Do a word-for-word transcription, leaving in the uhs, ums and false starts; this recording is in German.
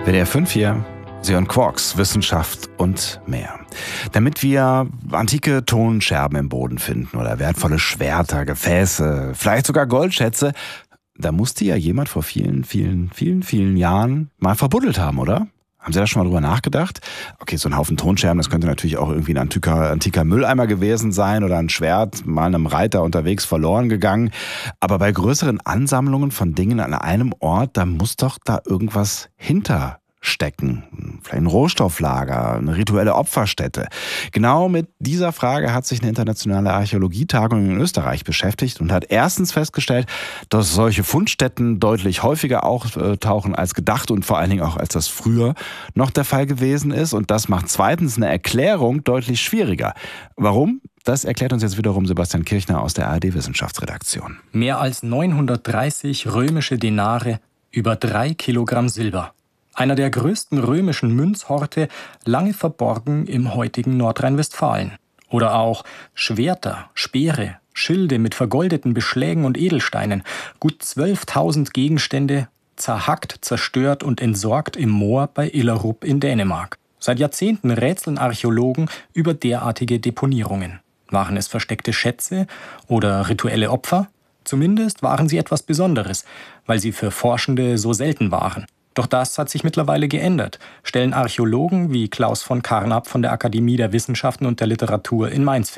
W D R fünf hier, Sie hören Quarks, Wissenschaft und mehr. Damit wir antike Tonscherben im Boden finden oder wertvolle Schwerter, Gefäße, vielleicht sogar Goldschätze, da musste ja jemand vor vielen, vielen, vielen, vielen Jahren mal verbuddelt haben, oder? Haben Sie da schon mal drüber nachgedacht? Okay, so ein Haufen Tonscherben, das könnte natürlich auch irgendwie ein antiker, antiker Mülleimer gewesen sein oder ein Schwert mal einem Reiter unterwegs verloren gegangen. Aber bei größeren Ansammlungen von Dingen an einem Ort, da muss doch da irgendwas hinter stecken. Vielleicht ein Rohstofflager, eine rituelle Opferstätte. Genau mit dieser Frage hat sich eine internationale Archäologietagung in Österreich beschäftigt und hat erstens festgestellt, dass solche Fundstätten deutlich häufiger auftauchen als gedacht und vor allen Dingen auch als das früher noch der Fall gewesen ist. Und das macht zweitens eine Erklärung deutlich schwieriger. Warum? Das erklärt uns jetzt wiederum Sebastian Kirchner aus der A R D-Wissenschaftsredaktion. Mehr als neunhundertdreißig römische Denare, über drei Kilogramm Silber. Einer der größten römischen Münzhorte, lange verborgen im heutigen Nordrhein-Westfalen. Oder auch Schwerter, Speere, Schilde mit vergoldeten Beschlägen und Edelsteinen. Gut zwölftausend Gegenstände, zerhackt, zerstört und entsorgt im Moor bei Illerup in Dänemark. Seit Jahrzehnten rätseln Archäologen über derartige Deponierungen. Waren es versteckte Schätze oder rituelle Opfer? Zumindest waren sie etwas Besonderes, weil sie für Forschende so selten waren. Doch das hat sich mittlerweile geändert, stellen Archäologen wie Klaus von Carnap von der Akademie der Wissenschaften und der Literatur in Mainz fest.